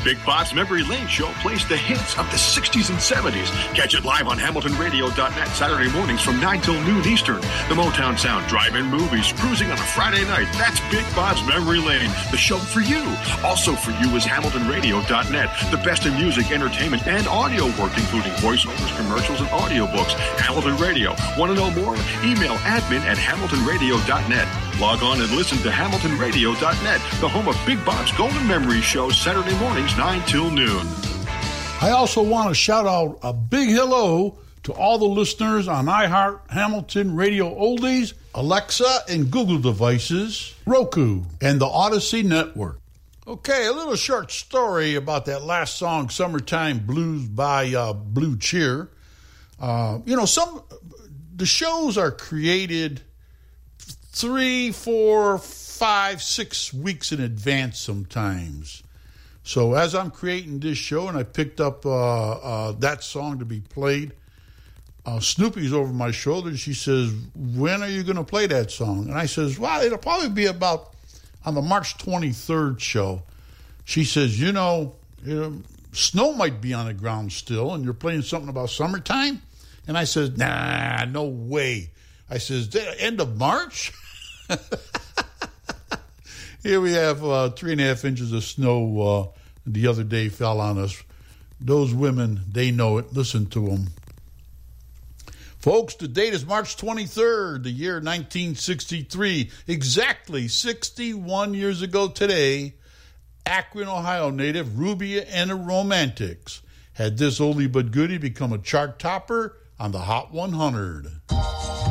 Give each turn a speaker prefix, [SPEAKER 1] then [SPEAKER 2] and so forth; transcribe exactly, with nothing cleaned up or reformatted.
[SPEAKER 1] Big Bob's Memory Lane Show plays the hits of the sixties and seventies. Catch it live on Hamilton Radio dot net Saturday mornings from nine till noon Eastern. The Motown Sound, drive-in movies, cruising on a Friday night. That's Big Bob's Memory Lane, the show for you. Also for you is Hamilton Radio dot net, the best in music, entertainment, and audio work, including voiceovers, commercials, and audiobooks. Hamilton Radio. Want to know more? Email admin at Hamilton Radio dot net. Log on and listen to Hamilton Radio dot net, the home of Big Bob's Golden Memory Show, Saturday mornings, nine till noon.
[SPEAKER 2] I also want to shout out a big hello to all the listeners on iHeart, Hamilton Radio Oldies, Alexa and Google devices, Roku, and the Odyssey Network. Okay, a little short story about that last song, Summertime Blues by uh, Blue Cheer. Uh, you know, some the shows are created three, four, five, six weeks in advance sometimes. So as I'm creating this show and I picked up uh, uh, that song to be played, uh, Snoopy's over my shoulder and she says, when are you going to play that song? And I says, well, it'll probably be about on the March twenty-third show. She says, you know, you know, snow might be on the ground still and you're playing something about summertime? And I says, nah, no way. I says, end of March? Here we have uh, three and a half inches of snow uh, the other day fell on us. Those women, they know it. Listen to them. Folks, the date is March twenty-third, the year nineteen sixty-three. Exactly sixty-one years ago today, Akron, Ohio native Rubia and the Romantics had this oldie but goodie become a chart topper on the Hot one hundred.